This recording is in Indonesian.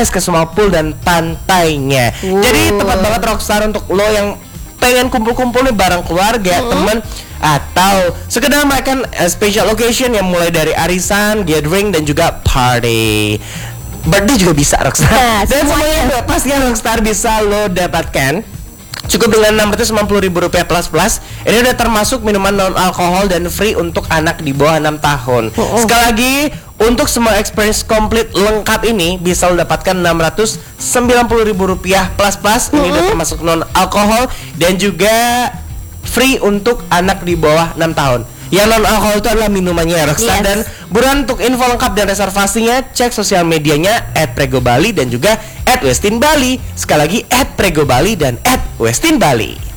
ke semua pool dan pantainya. Jadi tepat banget Rockstar untuk lo yang pengen kumpul-kumpul nih bareng keluarga, teman, atau sekedar merayakan special occasion yang mulai dari arisan, gathering, dan juga party. Birthday juga bisa Rockstar. Dan semuanya pastinya Rockstar bisa lo dapatkan cukup dengan Rp690.000 plus. Ini udah termasuk minuman non alkohol dan free untuk anak di bawah 6 tahun. Sekali lagi, untuk semua experience komplit lengkap ini bisa lo dapatkan Rp690.000 plus. Ini udah termasuk non alkohol dan juga free untuk anak di bawah 6 tahun. Yang non alkohol itu adalah minumannya Rockstar. Dan buruan untuk info lengkap dan reservasinya cek sosial medianya @pregobali dan juga @westinbali. Sekali lagi @pregobali dan @westinbali.